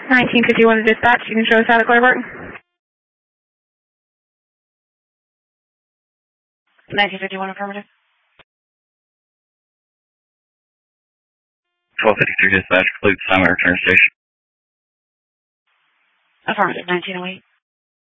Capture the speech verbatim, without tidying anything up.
nineteen fifty-one to dispatch. You can show us how to Clearbrook. nineteen fifty-one affirmative. twelve fifty-three dispatch, complete time return station. Affirmative, nineteen oh eight.